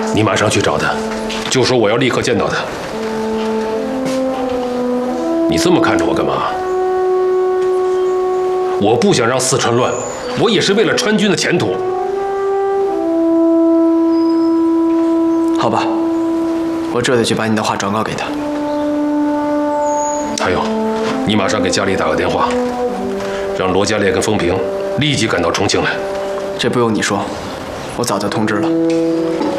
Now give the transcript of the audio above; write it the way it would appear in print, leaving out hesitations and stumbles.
你马上去找他，就说我要立刻见到他。你这么看着我干嘛？我不想让四川乱，我也是为了川军的前途。 好吧，我这就去把你的话转告给他。 还有，你马上给家里打个电话，让罗家烈跟风平立即赶到重庆来。 这不用你说，我早就通知了。